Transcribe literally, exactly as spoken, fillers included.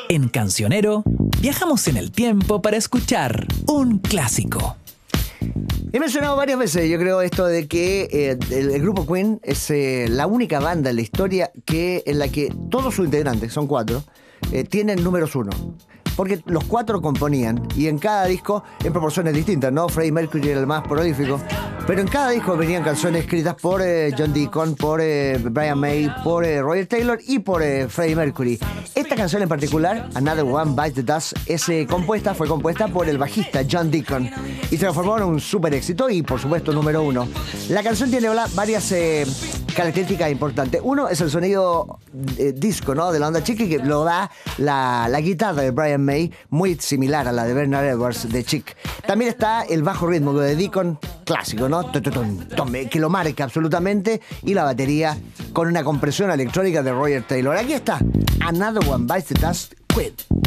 En Cancionero, viajamos en el tiempo para escuchar un clásico. He mencionado varias veces, yo creo, esto de que eh, el, el grupo Queen es eh, la única banda en la historia que, en la que todos sus integrantes, son cuatro, eh, tienen números uno. Porque los cuatro componían, y en cada disco en proporciones distintas, ¿no? Freddie Mercury era el más prolífico, pero en cada disco venían canciones escritas por eh, John Deacon, por eh, Brian May, por eh, Roger Taylor y por eh, Freddie Mercury. Esta canción en particular, Another One Bites the Dust, es eh, compuesta, fue compuesta por el bajista John Deacon y se transformó en un súper éxito y, por supuesto, número uno. La canción tiene varias eh, características importantes. Uno es el sonido eh, disco, ¿no? De la onda Chic, que lo da la, la guitarra de Brian May, muy similar a la de Bernard Edwards de Chic. También está el bajo ritmo de Deacon, clásico, ¿no? Que lo marca absolutamente, y la batería con una compresión electrónica de Roger Taylor. Aquí está Another One Bites the Dust, Queen.